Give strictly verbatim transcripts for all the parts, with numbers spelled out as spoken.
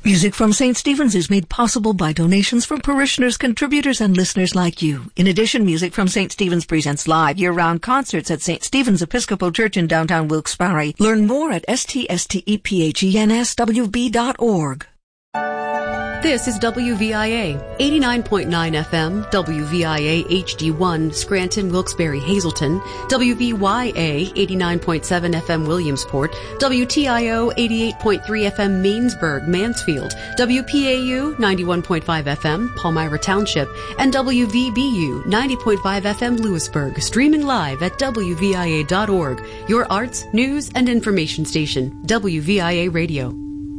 Music from Saint Stephen's is made possible by donations from parishioners, contributors, and listeners like you. In addition, Music from Saint Stephen's presents live year-round concerts at Saint Stephen's Episcopal Church in downtown Wilkes-Barre. Learn more at S T S T E P H E N S W B dot org. This is W V I A, eighty-nine point nine F M, W V I A H D one, Scranton, Wilkes-Barre, Hazleton, W V Y A, eighty-nine point seven F M, Williamsport, W T I O, eighty-eight point three F M, Mainsburg, Mansfield, W P A U, ninety-one point five F M, Palmyra Township, and W V B U, ninety point five F M, Lewisburg, streaming live at W V I A dot org, your arts, news, and information station, W V I A Radio.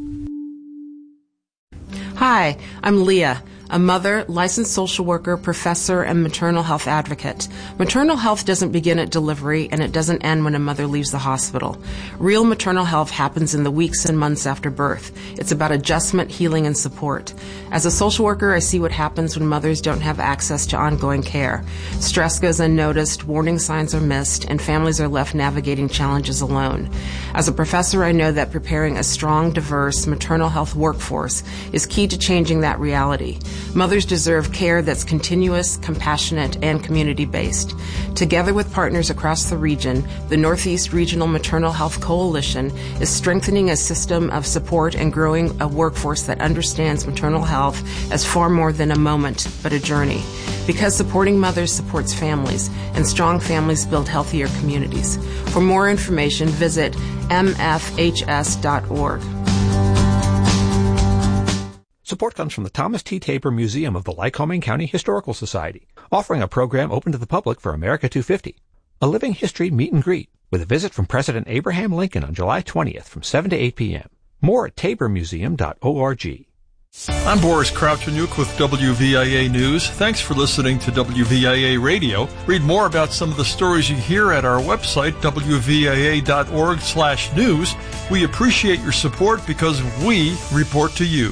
Hi, I'm Leah, a mother, licensed social worker, professor, and maternal health advocate. Maternal health doesn't begin at delivery, and it doesn't end when a mother leaves the hospital. Real maternal health happens in the weeks and months after birth. It's about adjustment, healing, and support. As a social worker, I see what happens when mothers don't have access to ongoing care. Stress goes unnoticed, warning signs are missed, and families are left navigating challenges alone. As a professor, I know that preparing a strong, diverse maternal health workforce is key to changing that reality. Mothers deserve care that's continuous, compassionate, and community-based. Together with partners across the region, the Northeast Regional Maternal Health Coalition is strengthening a system of support and growing a workforce that understands maternal health as far more than a moment, but a journey. Because supporting mothers supports families, and strong families build healthier communities. For more information, visit M F H S dot org. Support comes from the Thomas T. Tabor Museum of the Lycoming County Historical Society, offering a program open to the public for America two fifty. A living history meet and greet with a visit from President Abraham Lincoln on July twentieth from seven to eight p.m. More at tabor museum dot org. I'm Boris Kravchuk with W V I A News. Thanks for listening to W V I A Radio. Read more about some of the stories you hear at our website, W V I A dot org slash news. We appreciate your support because we report to you.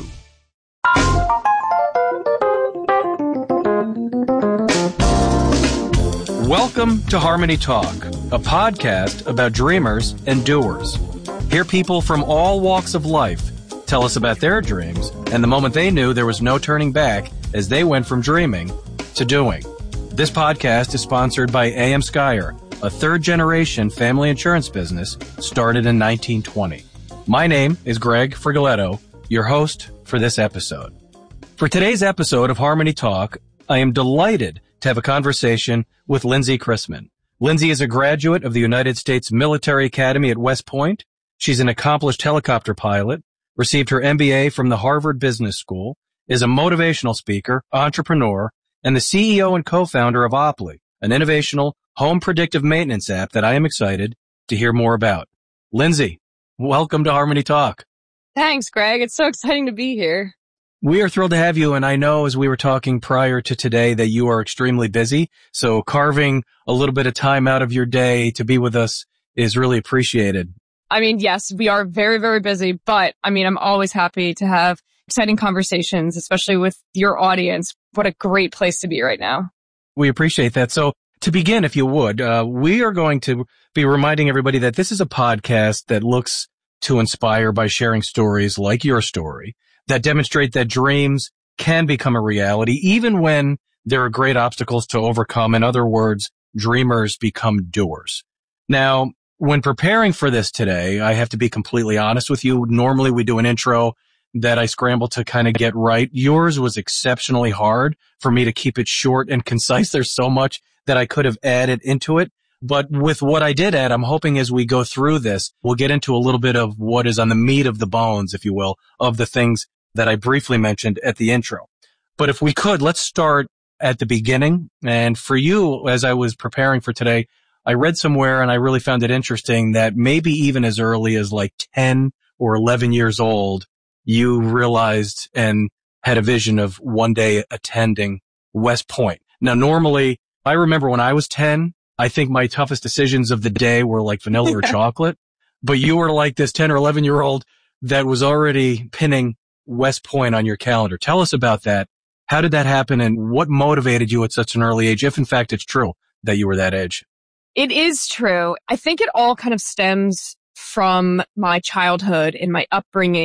Welcome to Harmony Talk, a podcast about dreamers and doers. Hear people from all walks of life tell us about their dreams and the moment they knew there was no turning back as they went from dreaming to doing. This podcast is sponsored by A M Skyer, a third-generation family insurance business started in nineteen twenty. My name is Greg Frigoletto, your host for this episode. For today's episode of Harmony Talk, I am delighted to have a conversation with Lindsay Chrisman. Lindsay is a graduate of the United States Military Academy at West Point. She's an accomplished helicopter pilot, received her M B A from the Harvard Business School, is a motivational speaker, entrepreneur, and the C E O and co-founder of Oply, an innovational home predictive maintenance app that I am excited to hear more about. Lindsay, welcome to Harmony Talk. Thanks, Greg. It's so exciting to be here. We are thrilled to have you, and I know as we were talking prior to today that you are extremely busy, so carving a little bit of time out of your day to be with us is really appreciated. I mean, yes, we are very, very busy, but I mean, I'm always happy to have exciting conversations, especially with your audience. What a great place to be right now. We appreciate that. So to begin, if you would, uh, we are going to be reminding everybody that this is a podcast that looks to inspire by sharing stories like your story that demonstrate that dreams can become a reality, even when there are great obstacles to overcome. In other words, dreamers become doers. Now, when preparing for this today, I have to be completely honest with you. Normally, we do an intro that I scramble to kind of get right. Yours was exceptionally hard for me to keep it short and concise. There's so much that I could have added into it. But with what I did add, I'm hoping as we go through this, we'll get into a little bit of what is on the meat of the bones, if you will, of the things that I briefly mentioned at the intro. But if we could, let's start at the beginning. And for you, as I was preparing for today, I read somewhere and I really found it interesting that maybe even as early as like ten or eleven years old, you realized and had a vision of one day attending West Point. Now, normally, I remember when I was ten, I think my toughest decisions of the day were like vanilla or chocolate. But you were like this ten or eleven year old that was already pinning West Point on your calendar. Tell us about that. How did that happen and what motivated you at such an early age, if in fact it's true that you were that age? It is true. I think it all kind of stems from my childhood and my upbringing.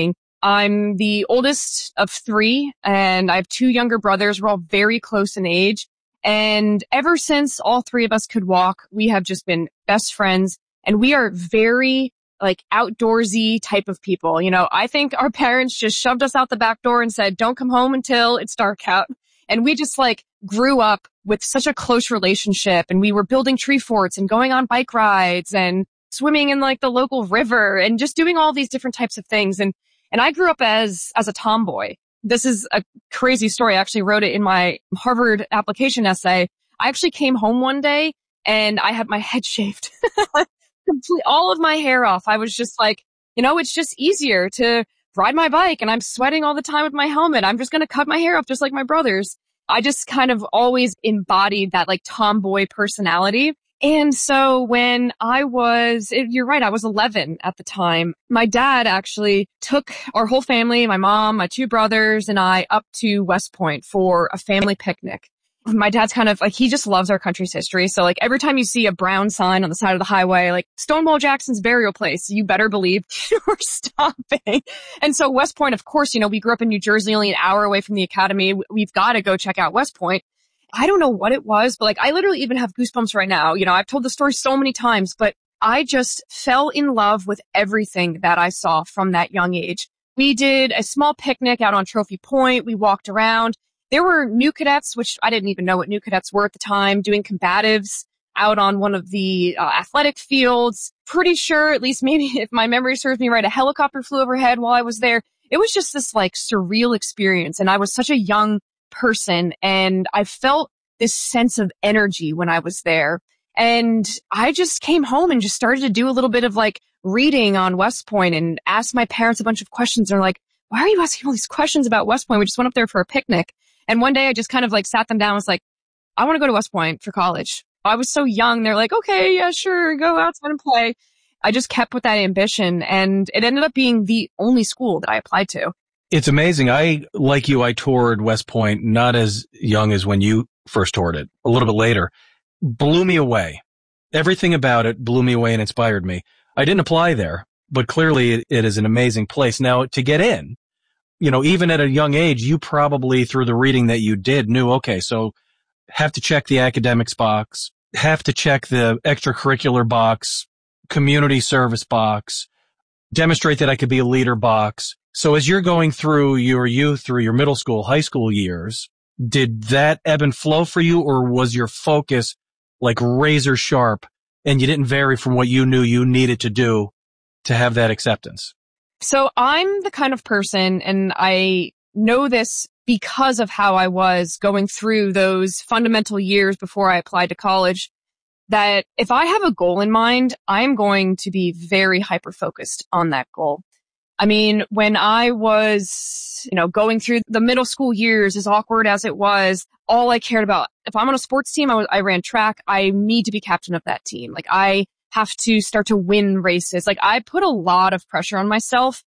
I'm the oldest of three, and I have two younger brothers. We're all very close in age. And ever since all three of us could walk, we have just been best friends. And we are very like outdoorsy type of people. You know, I think our parents just shoved us out the back door and said, don't come home until it's dark out. And we just like grew up with such a close relationship, and we were building tree forts and going on bike rides and swimming in like the local river and just doing all these different types of things. And, and I grew up as, as a tomboy. This is a crazy story. I actually wrote it in my Harvard application essay. I actually came home one day and I had my head shaved. Complete, all of my hair off. I was just like, you know, it's just easier to ride my bike, and I'm sweating all the time with my helmet. I'm just going to cut my hair off just like my brothers. I just kind of always embodied that like tomboy personality. And so when I was, you're right, I was eleven at the time. My dad actually took our whole family, my mom, my two brothers, and I up to West Point for a family picnic. My dad's kind of like, he just loves our country's history. So like every time you see a brown sign on the side of the highway, like Stonewall Jackson's burial place, you better believe you're stopping. And so West Point, of course, you know, we grew up in New Jersey, only an hour away from the academy. We've got to go check out West Point. I don't know what it was, but like I literally even have goosebumps right now. You know, I've told the story so many times, but I just fell in love with everything that I saw from that young age. We did a small picnic out on Trophy Point. We walked around. There were new cadets, which I didn't even know what new cadets were at the time, doing combatives out on one of the uh, athletic fields. Pretty sure, at least maybe if my memory serves me right, a helicopter flew overhead while I was there. It was just this like surreal experience. And I was such a young person, and I felt this sense of energy when I was there. And I just came home and just started to do a little bit of like reading on West Point and asked my parents a bunch of questions. They're like, why are you asking all these questions about West Point? We just went up there for a picnic. And one day I just kind of like sat them down and was like, I want to go to West Point for college. I was so young. They're like, okay, yeah, sure. Go outside and play. I just kept with that ambition, and it ended up being the only school that I applied to. It's amazing. I, like you, I toured West Point not as young as when you first toured it, a little bit later. Blew me away. Everything about it blew me away and inspired me. I didn't apply there, but clearly it, it is an amazing place. Now, to get in, you know, even at a young age, you probably, through the reading that you did, knew, okay, so have to check the academics box, have to check the extracurricular box, community service box, demonstrate that I could be a leader box. So as you're going through your youth, through your middle school, high school years, did that ebb and flow for you, or was your focus like razor sharp and you didn't vary from what you knew you needed to do to have that acceptance? So I'm the kind of person, and I know this because of how I was going through those fundamental years before I applied to college, that if I have a goal in mind, I'm going to be very hyper-focused on that goal. I mean, when I was, you know, going through the middle school years, as awkward as it was, all I cared about, if I'm on a sports team, I, was, I ran track, I need to be captain of that team. Like, I have to start to win races. Like, I put a lot of pressure on myself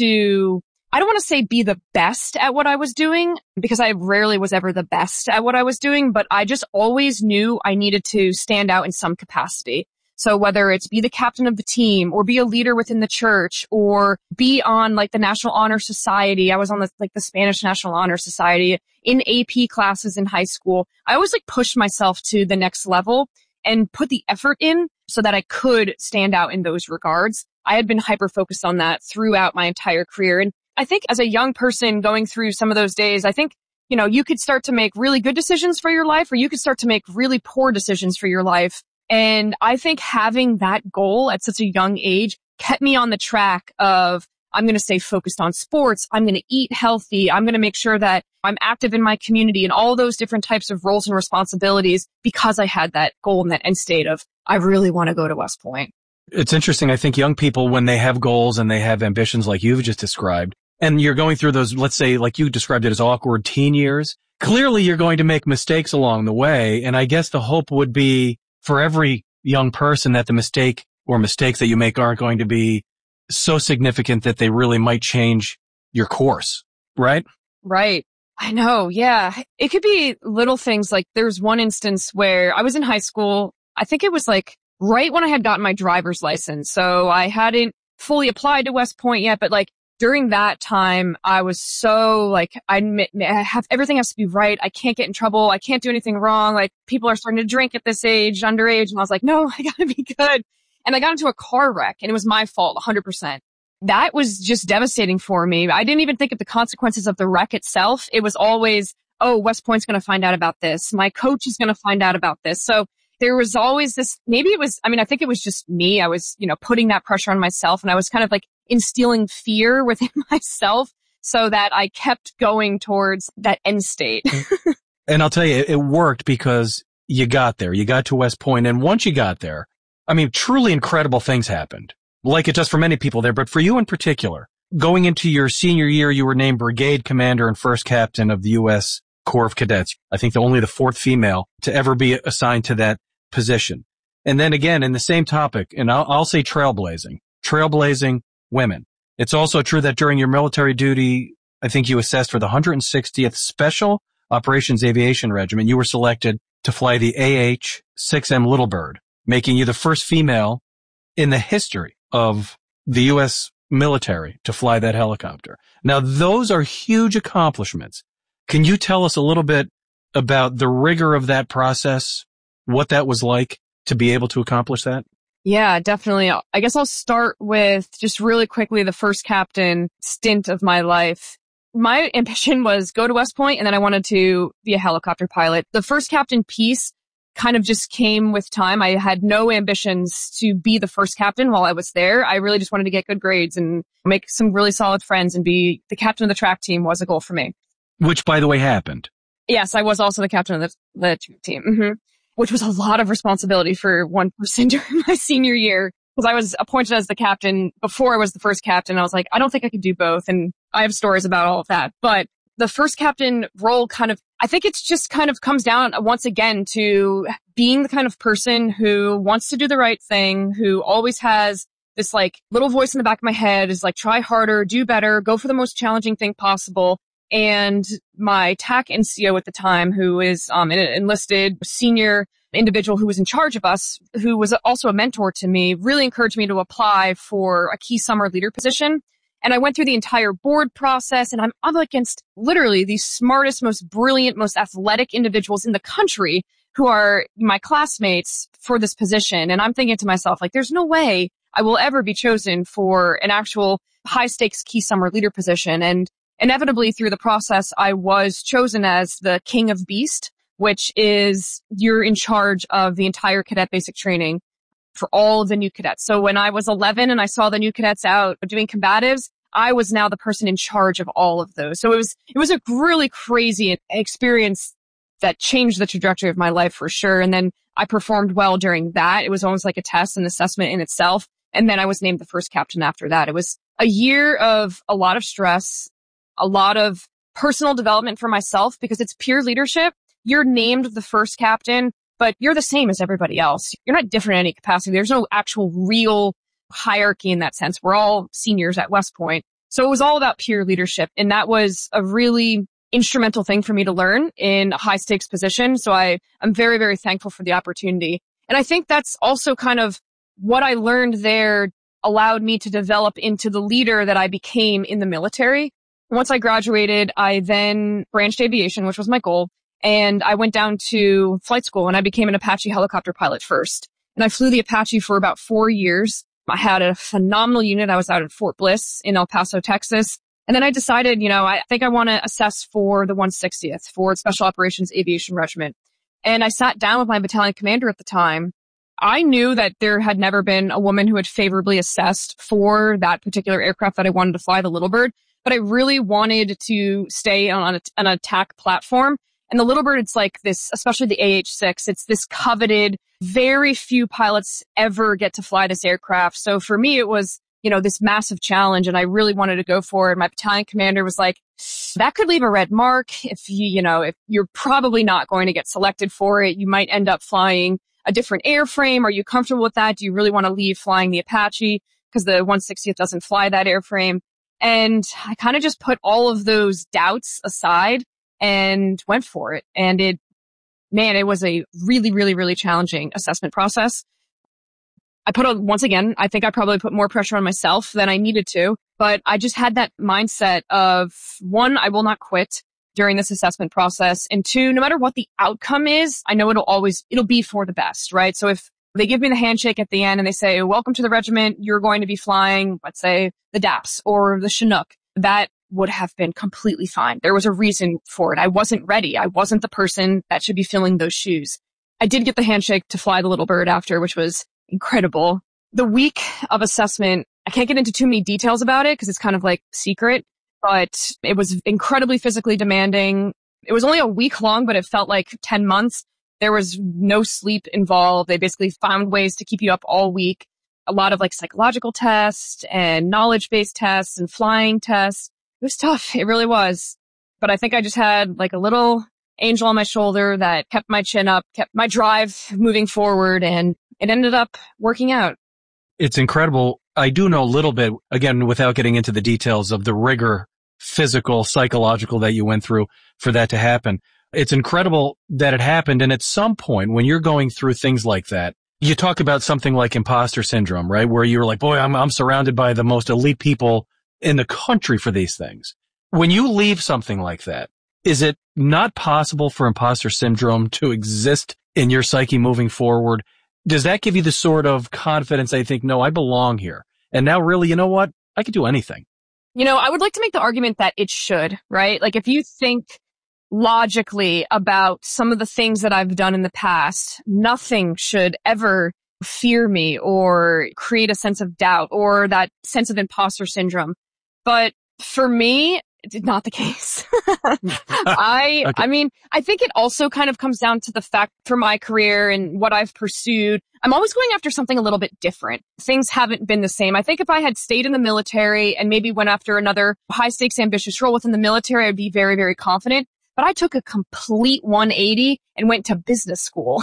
to, I don't want to say be the best at what I was doing, because I rarely was ever the best at what I was doing, but I just always knew I needed to stand out in some capacity. So whether it's be the captain of the team, or be a leader within the church, or be on like the National Honor Society. I was on the, like the Spanish National Honor Society, in A P classes in high school. I always like pushed myself to the next level and put the effort in so that I could stand out in those regards. I had been hyper-focused on that throughout my entire career. And I think as a young person going through some of those days, I think, you know, you could start to make really good decisions for your life, or you could start to make really poor decisions for your life. And I think having that goal at such a young age kept me on the track of, I'm going to stay focused on sports. I'm going to eat healthy. I'm going to make sure that I'm active in my community and all those different types of roles and responsibilities, because I had that goal and that end state of, I really want to go to West Point. It's interesting. I think young people, when they have goals and they have ambitions like you've just described, and you're going through those, let's say, like you described it as awkward teen years, clearly you're going to make mistakes along the way. And I guess the hope would be for every young person that the mistake or mistakes that you make aren't going to be so significant that they really might change your course, right? Right. I know. Yeah. It could be little things. Like there's one instance where I was in high school. I think it was like right when I had gotten my driver's license. So I hadn't fully applied to West Point yet, but like during that time, I was so like, I admit, I have, everything has to be right. I can't get in trouble. I can't do anything wrong. Like, people are starting to drink at this age, underage. And I was like, no, I gotta be good. And I got into a car wreck and it was my fault, one hundred percent. That was just devastating for me. I didn't even think of the consequences of the wreck itself. It was always, oh, West Point's going to find out about this. My coach is going to find out about this. So there was always this, maybe it was, I mean, I think it was just me. I was, you know, putting that pressure on myself, and I was kind of like instilling fear within myself so that I kept going towards that end state. And I'll tell you, it worked because you got there. You got to West Point, and once you got there, I mean, truly incredible things happened, like it does for many people there. But for you in particular, going into your senior year, you were named brigade commander and first captain of the U S Corps of Cadets. I think the only the fourth female to ever be assigned to that position. And then again, in the same topic, and I'll, I'll say trailblazing, trailblazing women. It's also true that during your military duty, I think you assessed for the one hundred sixtieth Special Operations Aviation Regiment. You were selected to fly the A H six M Little Bird, making you the first female in the history of the U S military to fly that helicopter. Now, those are huge accomplishments. Can you tell us a little bit about the rigor of that process, what that was like to be able to accomplish that? Yeah, definitely. I guess I'll start with just really quickly the first captain stint of my life. My ambition was go to West Point, and then I wanted to be a helicopter pilot. The first captain piece kind of just came with time. I had no ambitions to be the first captain while I was there. I really just wanted to get good grades and make some really solid friends, and be the captain of the track team was a goal for me. Which, by the way, happened. Yes, I was also the captain of the, the track team, mm-hmm. which was a lot of responsibility for one person during my senior year, because I was appointed as the captain before I was the first captain. I was like, I don't think I could do both. And I have stories about all of that. But the first captain role kind of, I think it's just kind of comes down once again to being the kind of person who wants to do the right thing, who always has this like little voice in the back of my head is like, try harder, do better, go for the most challenging thing possible. And my T A C N C O at the time, who is um, an enlisted senior individual who was in charge of us, who was also a mentor to me, really encouraged me to apply for a key summer leader position. And I went through the entire board process, and I'm up against literally the smartest, most brilliant, most athletic individuals in the country who are my classmates for this position. And I'm thinking to myself, like, there's no way I will ever be chosen for an actual high stakes key summer leader position. And inevitably through the process, I was chosen as the King of Beast, which is you're in charge of the entire cadet basic training for all of the new cadets. So when I was eleven and I saw the new cadets out doing combatives, I was now the person in charge of all of those. So it was, it was a really crazy experience that changed the trajectory of my life for sure. And then I performed well during that. It was almost like a test and assessment in itself. And then I was named the first captain after that. It was a year of a lot of stress, a lot of personal development for myself, because it's peer leadership. You're named the first captain, but you're the same as everybody else. You're not different in any capacity. There's no actual real hierarchy in that sense. We're all seniors at West Point. So it was all about peer leadership. And that was a really instrumental thing for me to learn in a high stakes position. So I, I'm very, very thankful for the opportunity. And I think that's also kind of what I learned there allowed me to develop into the leader that I became in the military. Once I graduated, I then branched aviation, which was my goal. And I went down to flight school and I became an Apache helicopter pilot first. And I flew the Apache for about four years. I had a phenomenal unit. I was out at Fort Bliss in El Paso, Texas. And then I decided, you know, I think I want to assess for the one hundred sixtieth, for Special Operations Aviation Regiment. And I sat down with my battalion commander at the time. I knew that there had never been a woman who had favorably assessed for that particular aircraft that I wanted to fly, the Little Bird. But I really wanted to stay on a, an attack platform. And the Little Bird, it's like this, especially the A H six, it's this coveted, very few pilots ever get to fly this aircraft. So for me, it was, you know, this massive challenge, and I really wanted to go for it. My battalion commander was like, that could leave a red mark if you, you know, if you're probably not going to get selected for it. You might end up flying a different airframe. Are you comfortable with that? Do you really want to leave flying the Apache? Because the one hundred sixtieth doesn't fly that airframe. And I kind of just put all of those doubts aside and went for it. And it, man, it was a really, really, really challenging assessment process. I put on, once again, I think I probably put more pressure on myself than I needed to, But I just had that mindset of, one, I will not quit during this assessment process. And two, no matter what the outcome is, I know it'll always, it'll be for the best, right? So if they give me the handshake at the end and they say, welcome to the regiment, you're going to be flying, let's say, the D A P S or the Chinook, that would have been completely fine. There was a reason for it. I wasn't ready. I wasn't the person that should be filling those shoes. I did get the handshake to fly the Little Bird after, which was incredible. The week of assessment, I can't get into too many details about it because it's kind of like secret, but it was incredibly physically demanding. It was only a week long, but it felt like ten months. There was no sleep involved. They basically found ways to keep you up all week. A lot of like psychological tests and knowledge-based tests and flying tests. It was tough. It really was. But I think I just had like a little angel on my shoulder that kept my chin up, kept my drive moving forward, and it ended up working out. It's incredible. I do know a little bit, again, without getting into the details of the rigor, physical, psychological that you went through for that to happen. It's incredible that it happened. And at some point, when you're going through things like that, you talk about something like imposter syndrome, right? Where you're like, boy, I'm, I'm surrounded by the most elite people in the country for these things. When you leave something like that, is it not possible for imposter syndrome to exist in your psyche moving forward? Does that give you the sort of confidence that you think, no, I belong here? And now really, you know what? I could do anything. You know, I would like to make the argument that it should, right? Like if you think logically about some of the things that I've done in the past, nothing should ever fear me or create a sense of doubt or that sense of imposter syndrome. But for me, it's not the case. I, okay. I mean, I think it also kind of comes down to the fact for my career and what I've pursued, I'm always going after something a little bit different. Things haven't been the same. I think if I had stayed in the military and maybe went after another high stakes, ambitious role within the military, I'd be very, very confident. But I took a complete one eighty and went to business school.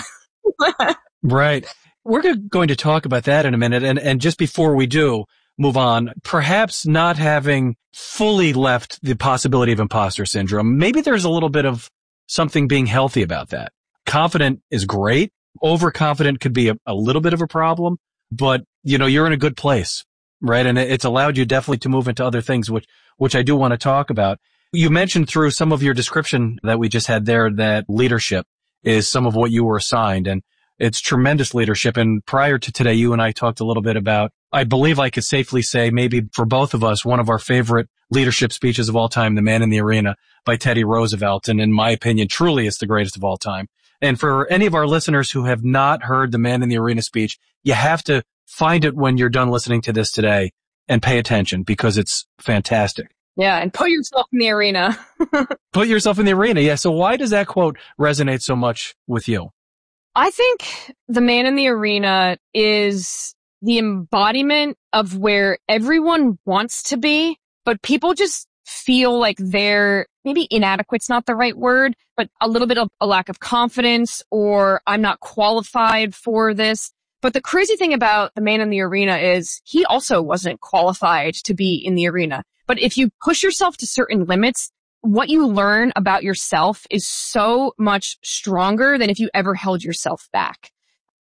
Right. We're going to talk about that in a minute. And, and just before we do move on, perhaps not having fully left the possibility of imposter syndrome, maybe there's a little bit of something being healthy about that. Confident is great. Overconfident could be a, a little bit of a problem, but you know, you're in a good place, right? And it's allowed you definitely to move into other things, which, which I do want to talk about. You mentioned through some of your description that we just had there that leadership is some of what you were assigned, and it's tremendous leadership. And prior to today, you and I talked a little bit about, I believe I could safely say maybe for both of us, one of our favorite leadership speeches of all time, The Man in the Arena by Teddy Roosevelt. And in my opinion, truly it's the greatest of all time. And for any of our listeners who have not heard the Man in the Arena speech, you have to find it when you're done listening to this today and pay attention because it's fantastic. Yeah, and put yourself in the arena. Put yourself in the arena. Yeah. So why does that quote resonate so much with you? I think the Man in the Arena is the embodiment of where everyone wants to be, but people just feel like they're maybe inadequate's not the right word, but a little bit of a lack of confidence or I'm not qualified for this. But the crazy thing about the Man in the Arena is he also wasn't qualified to be in the arena. But if you push yourself to certain limits, what you learn about yourself is so much stronger than if you ever held yourself back.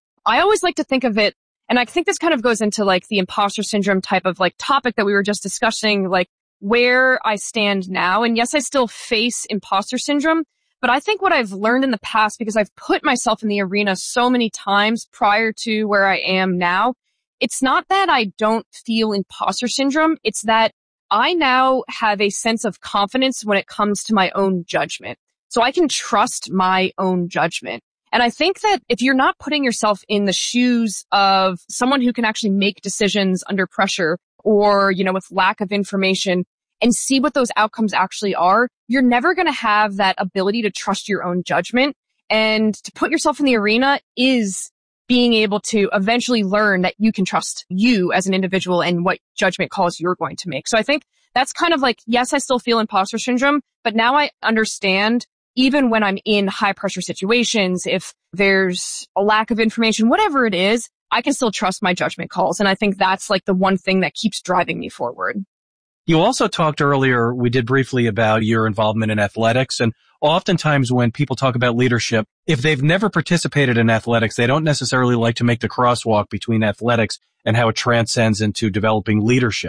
I always like to think of it, and I think this kind of goes into like the imposter syndrome type of like topic that we were just discussing, like where I stand now. And yes, I still face imposter syndrome, but I think what I've learned in the past, because I've put myself in the arena so many times prior to where I am now, it's not that I don't feel imposter syndrome. It's that I now have a sense of confidence when it comes to my own judgment. So I can trust my own judgment. And I think that if you're not putting yourself in the shoes of someone who can actually make decisions under pressure or, you know, with lack of information and see what those outcomes actually are, you're never going to have that ability to trust your own judgment. And to put yourself in the arena is being able to eventually learn that you can trust you as an individual and what judgment calls you're going to make. So I think that's kind of like, yes, I still feel imposter syndrome, but now I understand even when I'm in high pressure situations, if there's a lack of information, whatever it is, I can still trust my judgment calls. And I think that's like the one thing that keeps driving me forward. You also talked earlier, we did briefly about your involvement in athletics. And oftentimes when people talk about leadership, if they've never participated in athletics, they don't necessarily like to make the crosswalk between athletics and how it transcends into developing leadership.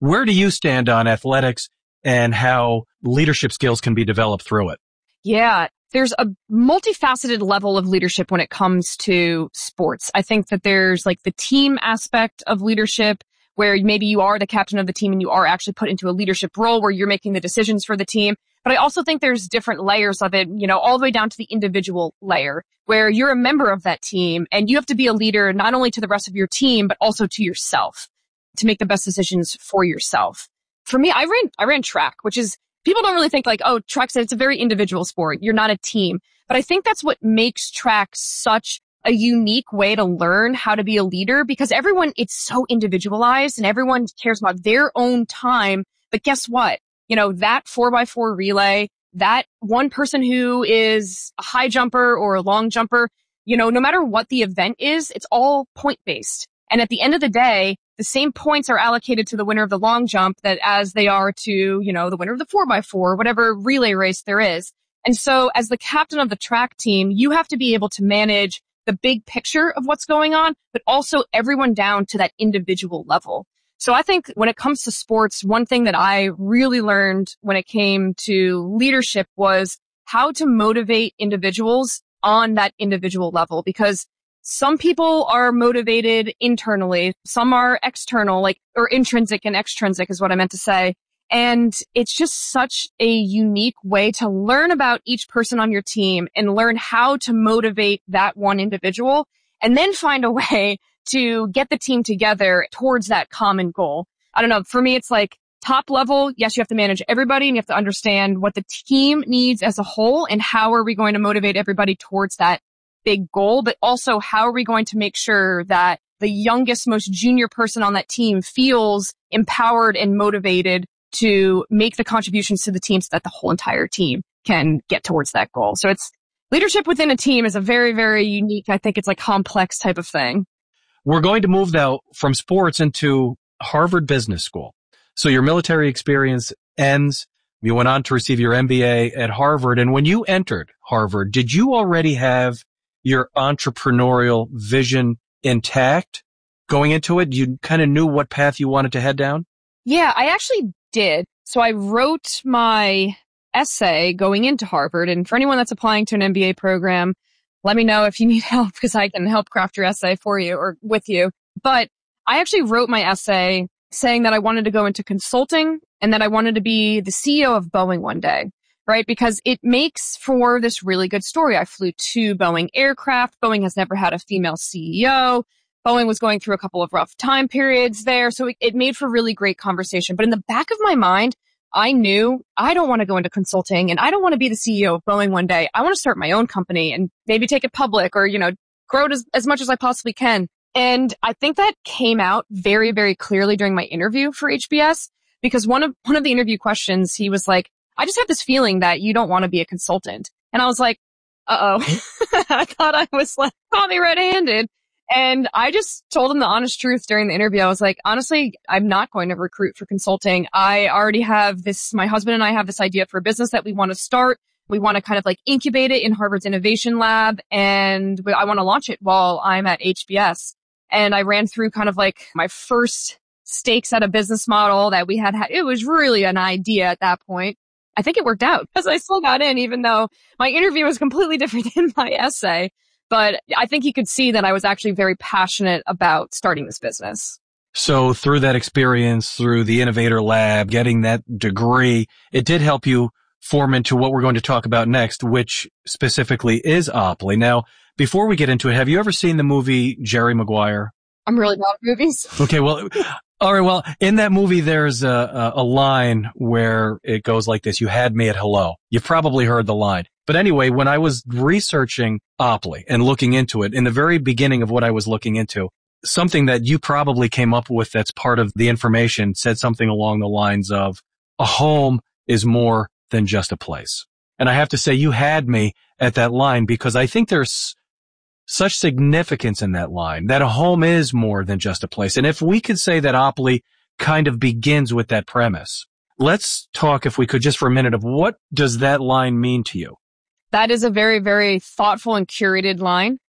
Where do you stand on athletics and how leadership skills can be developed through it? Yeah, there's a multifaceted level of leadership when it comes to sports. I think that there's like the team aspect of leadership, where maybe you are the captain of the team and you are actually put into a leadership role where you're making the decisions for the team. But I also think there's different layers of it, you know, all the way down to the individual layer, where you're a member of that team and you have to be a leader not only to the rest of your team, but also to yourself to make the best decisions for yourself. For me, I ran, I ran track, which is, people don't really think like, oh, track's, it's a very individual sport. You're not a team. But I think that's what makes track such a unique way to learn how to be a leader, because everyone, it's so individualized and everyone cares about their own time. But guess what? You know, that four by four relay, that one person who is a high jumper or a long jumper, you know, no matter what the event is, it's all point based. And at the end of the day, the same points are allocated to the winner of the long jump that as they are to, you know, the winner of the four by four, whatever relay race there is. And so as the captain of the track team, you have to be able to manage the big picture of what's going on, but also everyone down to that individual level. So I think when it comes to sports, one thing that I really learned when it came to leadership was how to motivate individuals on that individual level, because some people are motivated internally, some are external, like, or intrinsic and extrinsic is what I meant to say. And it's just such a unique way to learn about each person on your team and learn how to motivate that one individual and then find a way to get the team together towards that common goal. I don't know. For me, it's like top level. Yes, you have to manage everybody and you have to understand what the team needs as a whole and how are we going to motivate everybody towards that big goal, but also how are we going to make sure that the youngest, most junior person on that team feels empowered and motivated to make the contributions to the team so that the whole entire team can get towards that goal. So it's leadership within a team is a very, very unique, I think it's like complex type of thing. We're going to move now from sports into Harvard Business School. So your military experience ends. You went on to receive your M B A at Harvard. And when you entered Harvard, did you already have your entrepreneurial vision intact going into it? You kind of knew what path you wanted to head down? Yeah, I actually did. So I wrote my essay going into Harvard. And for anyone that's applying to an M B A program, let me know if you need help because I can help craft your essay for you or with you. But I actually wrote my essay saying that I wanted to go into consulting and that I wanted to be the C E O of Boeing one day. Right? Because it makes for this really good story. I flew two Boeing aircraft. Boeing has never had a female C E O. Boeing was going through a couple of rough time periods there. So it, it made for really great conversation. But in the back of my mind, I knew I don't want to go into consulting and I don't want to be the C E O of Boeing one day. I want to start my own company and maybe take it public or, you know, grow it as, as much as I possibly can. And I think that came out very, very clearly during my interview for H B S because one of, one of the interview questions, he was like, I just have this feeling that you don't want to be a consultant. And I was like, uh-oh. I thought I was like, caught me red-handed. And I just told him the honest truth during the interview. I was like, honestly, I'm not going to recruit for consulting. I already have this, my husband and I have this idea for a business that we want to start. We want to kind of like incubate it in Harvard's Innovation Lab. And we, I want to launch it while I'm at H B S. And I ran through kind of like my first stakes at a business model that we had had. It was really an idea at that point. I think it worked out because I still got in, even though my interview was completely different than my essay. But I think he could see that I was actually very passionate about starting this business. So through that experience, through the Innovator Lab, getting that degree, it did help you form into what we're going to talk about next, which specifically is Opley. Now, before we get into it, have you ever seen the movie Jerry Maguire? I'm really bad at movies. Okay, well, all right, well, in that movie, there's a, a line where it goes like this, you had me at hello. You've probably heard the line. But anyway, when I was researching Opley and looking into it, in the very beginning of what I was looking into, something that you probably came up with that's part of the information said something along the lines of, a home is more than just a place. And I have to say, you had me at that line because I think there's such significance in that line, that a home is more than just a place. And if we could say that Opley kind of begins with that premise, let's talk, if we could, just for a minute of what does that line mean to you? That is a very, very thoughtful and curated line.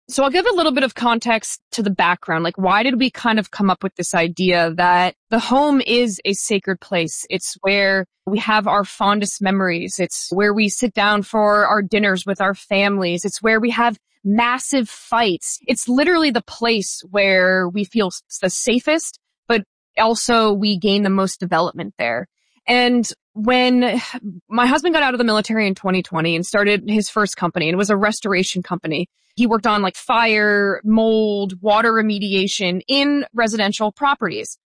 So I'll give a little bit of context to the background. Like, why did we kind of come up with this idea that the home is a sacred place? It's where we have our fondest memories. It's where we sit down for our dinners with our families. It's where we have massive fights. It's literally the place where we feel the safest, but also we gain the most development there. And when my husband got out of the military in twenty twenty and started his first company, and it was a restoration company, he worked on like fire, mold, water remediation in residential properties.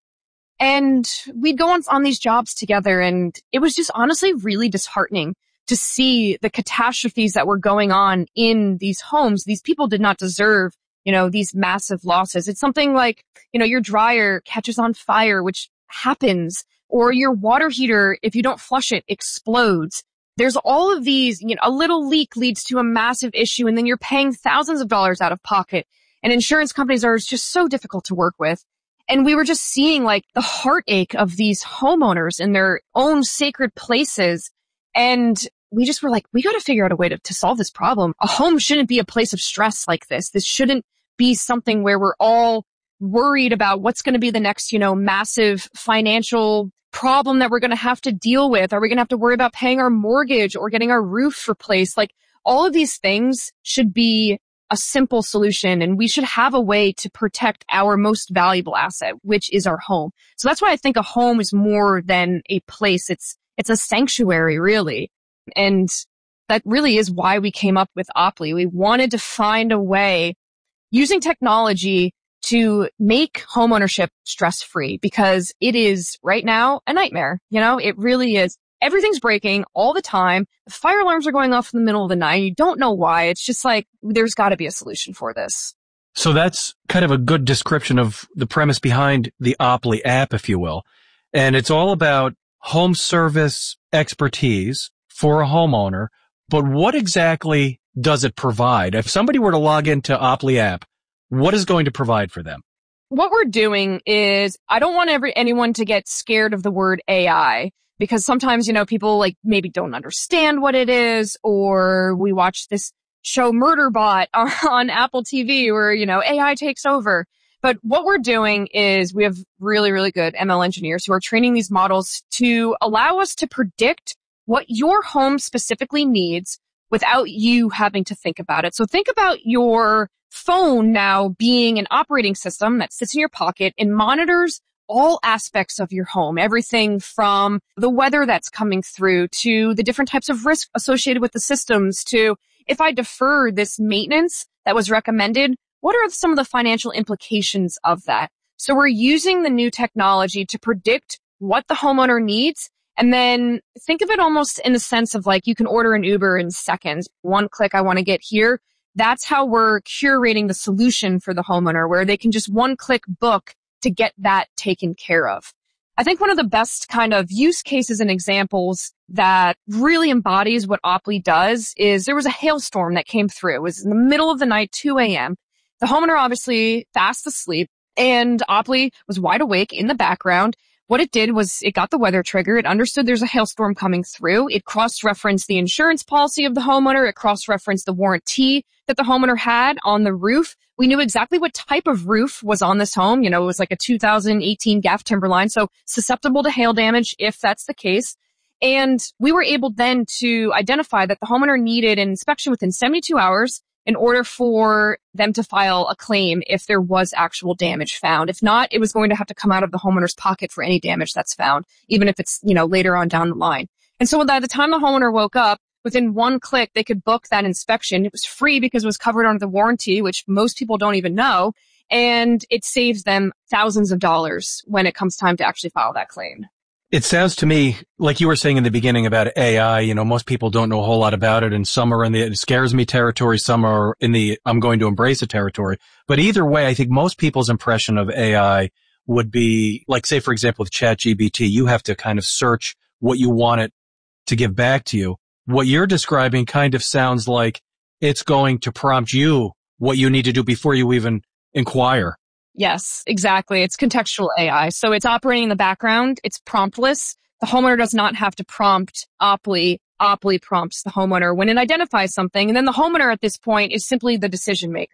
And we'd go on, on these jobs together, and it was just honestly really disheartening to see the catastrophes that were going on in these homes. These people did not deserve, you know, these massive losses. It's something like, you know, your dryer catches on fire, which happens, or your water heater, if you don't flush it, explodes. There's all of these, you know, a little leak leads to a massive issue, and then you're paying thousands of dollars out of pocket. And insurance companies are just so difficult to work with. And we were just seeing like the heartache of these homeowners in their own sacred places. And we just were like, we got to figure out a way to, to solve this problem. A home shouldn't be a place of stress like this. This shouldn't be something where we're all worried about what's going to be the next, you know, massive financial problem that we're going to have to deal with. Are we going to have to worry about paying our mortgage or getting our roof replaced? Like, all of these things should be a simple solution, and we should have a way to protect our most valuable asset, which is our home. So that's why I think a home is more than a place. It's, it's a sanctuary, really. And that really is why we came up with Oply. We wanted to find a way using technology to make homeownership stress-free, because it is right now a nightmare. You know, it really is. Everything's breaking all the time. The fire alarms are going off in the middle of the night. You don't know why. It's just like, there's got to be a solution for this. So that's kind of a good description of the premise behind the Oply app, if you will. And it's all about home service expertise for a homeowner. But what exactly does it provide? If somebody were to log into Oply app, what is going to provide for them? What we're doing is, I don't want every, anyone to get scared of the word A I, because sometimes, you know, people like maybe don't understand what it is, or we watch this show Murderbot on Apple T V where, you know, A I takes over. But what we're doing is we have really, really good M L engineers who are training these models to allow us to predict what your home specifically needs without you having to think about it. So think about your phone now being an operating system that sits in your pocket and monitors all aspects of your home, everything from the weather that's coming through to the different types of risk associated with the systems to, if I defer this maintenance that was recommended, what are some of the financial implications of that? So we're using the new technology to predict what the homeowner needs. And then think of it almost in the sense of like, you can order an Uber in seconds. One click, I want to get here. That's how we're curating the solution for the homeowner, where they can just one click book to get that taken care of. I think one of the best kind of use cases and examples that really embodies what Oply does is, there was a hailstorm that came through. It was in the middle of the night, two a.m. The homeowner obviously fast asleep, and Oply was wide awake in the background. What it did was it got the weather trigger. It understood there's a hailstorm coming through. It cross-referenced the insurance policy of the homeowner. It cross-referenced the warranty that the homeowner had on the roof. We knew exactly what type of roof was on this home. You know, it was like a two thousand eighteen Gaff Timberline, so susceptible to hail damage if that's the case. And we were able then to identify that the homeowner needed an inspection within seventy-two hours in order for them to file a claim if there was actual damage found. If not, it was going to have to come out of the homeowner's pocket for any damage that's found, even if it's, you know, later on down the line. And so by the time the homeowner woke up, within one click, they could book that inspection. It was free because it was covered under the warranty, which most people don't even know. And it saves them thousands of dollars when it comes time to actually file that claim. It sounds to me like you were saying in the beginning about A I, you know, most people don't know a whole lot about it, and some are in the it scares me territory, some are in the I'm going to embrace it territory. But either way, I think most people's impression of A I would be like, say, for example, with ChatGPT, you have to kind of search what you want it to give back to you. What you're describing kind of sounds like it's going to prompt you what you need to do before you even inquire. Yes, exactly. It's contextual A I. So it's operating in the background. It's promptless. The homeowner does not have to prompt Oply. Oply prompts the homeowner when it identifies something. And then the homeowner at this point is simply the decision maker.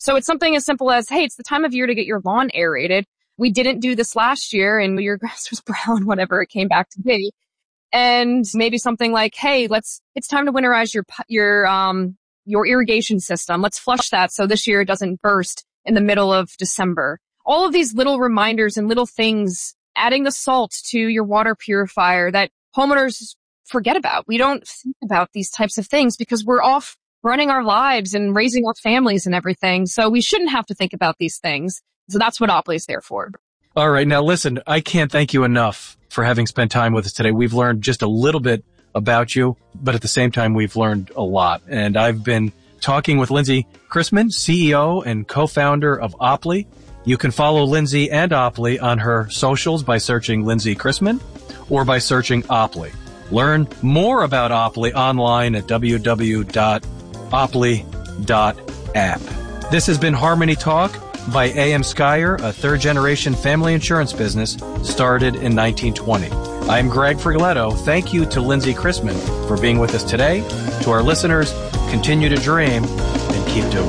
So it's something as simple as, hey, it's the time of year to get your lawn aerated. We didn't do this last year and your grass was brown, whatever it came back to be. And maybe something like, hey, let's, it's time to winterize your, your, um, your irrigation system. Let's flush that so this year it doesn't burst in the middle of December. All of these little reminders and little things, adding the salt to your water purifier that homeowners forget about. We don't think about these types of things because we're off running our lives and raising our families and everything. So we shouldn't have to think about these things. So that's what Opley is there for. All right. Now, listen, I can't thank you enough for having spent time with us today. We've learned just a little bit about you, but at the same time, we've learned a lot. And I've been talking with Lindsay Chrisman, C E O and co-founder of Opley. You can follow Lindsay and Opley on her socials by searching Lindsay Chrisman or by searching Opley. Learn more about Opley online at w w w dot opley dot app. This has been Harmony Talk by A M Skyer, a third-generation family insurance business started in nineteen twenty. I'm Greg Frigoletto. Thank you to Lindsay Chrisman for being with us today. To our listeners, continue to dream and keep doing.